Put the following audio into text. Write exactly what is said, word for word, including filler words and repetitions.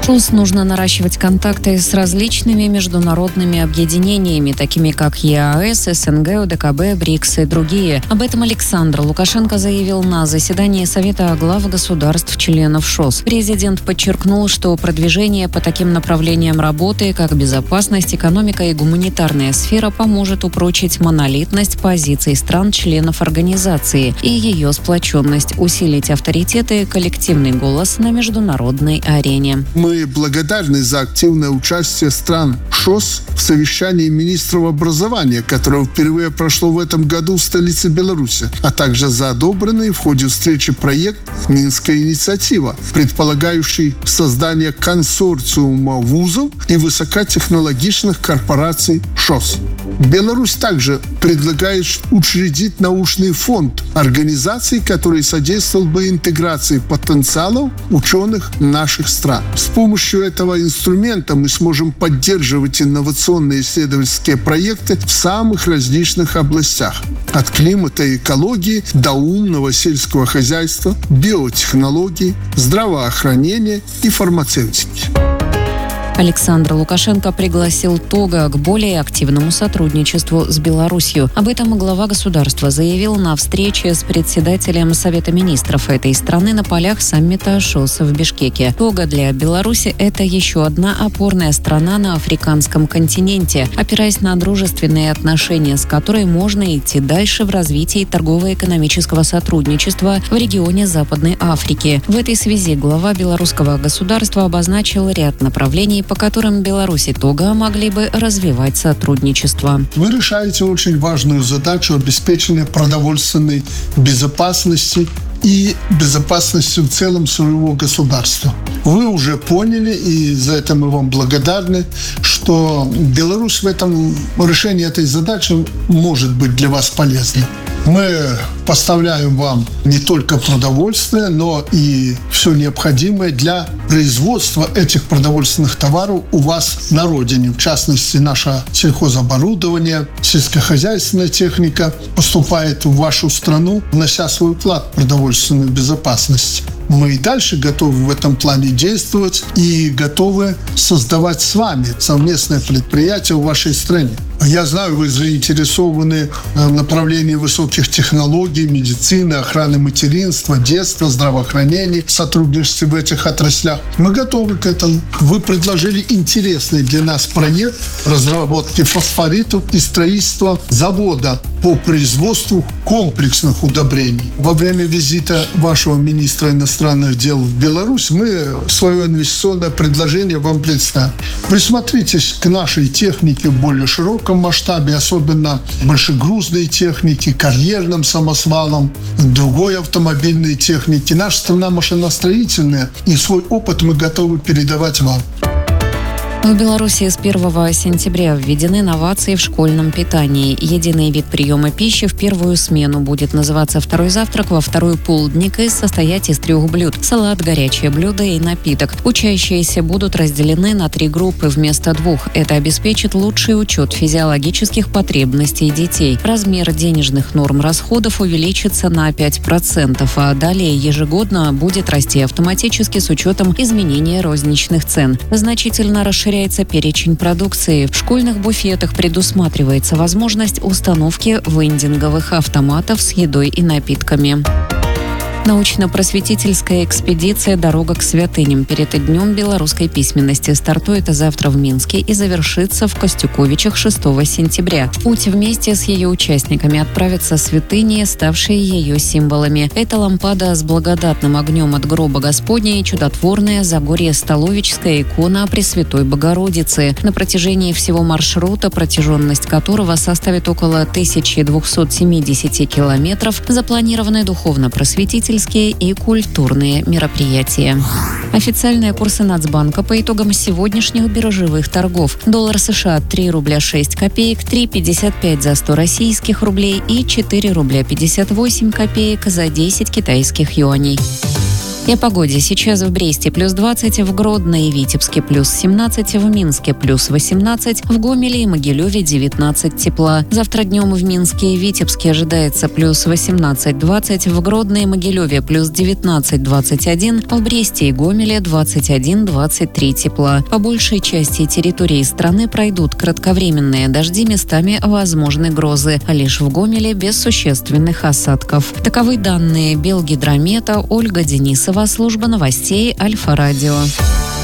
ШОС нужно наращивать контакты с различными международными объединениями, такими как ЕАЭС, СНГ, ОДКБ, БРИКС и другие. Об этом Александр Лукашенко заявил на заседании Совета глав государств-членов ШОС. Президент подчеркнул, что продвижение по таким направлениям работы, как безопасность, экономика и гуманитарная сфера, поможет упрочить монолитность позиций стран-членов организации и ее сплоченность, усилить авторитет и коллективный голос на международной арене. Мы благодарны за активное участие стран ШОС в совещании министров образования, которое впервые прошло в этом году в столице Беларуси, а также за одобренный в ходе встречи проект «Минская инициатива», предполагающий создание консорциума вузов и высокотехнологичных корпораций ШОС. Беларусь также предлагает учредить научный фонд организаций, который содействовал бы интеграции потенциалов ученых наших стран. С помощью этого инструмента мы сможем поддерживать инновационные исследовательские проекты в самых различных областях. От климата и экологии до умного сельского хозяйства, биотехнологий, здравоохранения и фармацевтики. Александр Лукашенко пригласил Того к более активному сотрудничеству с Беларусью. Об этом глава государства заявил на встрече с председателем Совета министров этой страны на полях саммита ШОС в Бишкеке. Того для Беларуси – это еще одна опорная страна на африканском континенте, опираясь на дружественные отношения, с которой можно идти дальше в развитии торгово-экономического сотрудничества в регионе Западной Африки. В этой связи глава белорусского государства обозначил ряд направлений, по которым Беларусь и Того могли бы развивать сотрудничество. Вы решаете очень важную задачу обеспечения продовольственной безопасности и безопасности в целом своего государства. Вы уже поняли, и за это мы вам благодарны, что Беларусь в этом решении этой задачи может быть для вас полезна. Мы поставляем вам не только продовольствие, но и все необходимое для производства этих продовольственных товаров у вас на родине. В частности, наше сельхозоборудование, сельскохозяйственная техника поступает в вашу страну, внося свой вклад в продовольственную безопасность. Мы и дальше готовы в этом плане действовать и готовы создавать с вами совместное предприятие в вашей стране. Я знаю, вы заинтересованы в направлении высоких технологий, медицины, охраны материнства, детства, здравоохранения, сотрудничестве в этих отраслях. Мы готовы к этому. Вы предложили интересный для нас проект разработки фосфоритов и строительства завода по производству комплексных удобрений. Во время визита вашего министра иностранных дел в Беларусь мы свое инвестиционное предложение вам представим. Присмотритесь к нашей технике в более широком масштабе, особенно большегрузной техники, карьерным самосвалам, другой автомобильной техники. Наша страна машиностроительная, и свой опыт мы готовы передавать вам. В Беларуси с первого сентября введены новации в школьном питании. Единый вид приема пищи в первую смену будет называться «Второй завтрак», во второй полдник и состоять из трех блюд – салат, горячее блюдо и напиток. Учащиеся будут разделены на три группы вместо двух. Это обеспечит лучший учет физиологических потребностей детей. Размер денежных норм расходов увеличится на пять процентов, а далее ежегодно будет расти автоматически с учетом изменения розничных цен. Значительно расширяется Расширяется перечень продукции. В школьных буфетах предусматривается возможность установки вендинговых автоматов с едой и напитками. Научно-просветительская экспедиция «Дорога к святыням» перед Днем белорусской письменности стартует завтра в Минске и завершится в Костюковичах шестого сентября. В путь вместе с ее участниками отправятся святыни, ставшие ее символами. Это лампада с благодатным огнем от гроба Господня и чудотворная Загорье Столовическая икона Пресвятой Богородицы. На протяжении всего маршрута, протяженность которого составит около тысяча двести семьдесят километров, запланированы духовно-просветительные и культурные мероприятия. Официальные курсы Нацбанка по итогам сегодняшних биржевых торгов. Доллар США три рубля шесть копеек, три пятьдесят пять за сто российских рублей и четыре рубля пятьдесят восемь копеек за десять китайских юаней. И о погоде. Сейчас в Бресте плюс двадцать, в Гродно и Витебске плюс семнадцать, в Минске плюс восемнадцать, в Гомеле и Могилеве девятнадцать тепла. Завтра днем в Минске и Витебске ожидается плюс восемнадцать двадцать, в Гродно и Могилеве плюс девятнадцать двадцать один, в Бресте и Гомеле двадцать один двадцать три тепла. По большей части территории страны пройдут кратковременные дожди, местами возможны грозы, а лишь в Гомеле без существенных осадков. Таковы данные Белгидромета. Ольга Денисова, служба новостей Альфа-Радио.